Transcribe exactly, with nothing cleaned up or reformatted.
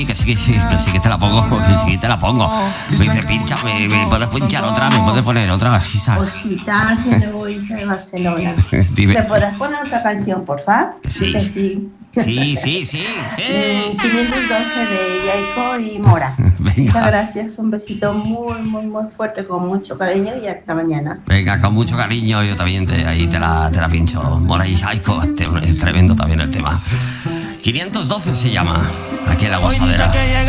Que sí, que sí, que sí que te la pongo, que sí que te la pongo. Me dice, pinchame, me puedes pinchar otra, me puedes poner otra, Isa. Osita, que no voy de Barcelona. Dime. ¿Te podrás poner otra canción, por favor? Sí. Que sí. Sí, sí, sí, sí. quinientos doce de Yaiko y Mora. Venga. Muchas gracias, un besito muy, muy, muy fuerte, con mucho cariño y hasta mañana. Venga, con mucho cariño, yo también te, ahí te la, te la pincho. Mora y Saiko, es tremendo también el tema. quinientos doce se llama, aquí en La Gozadera.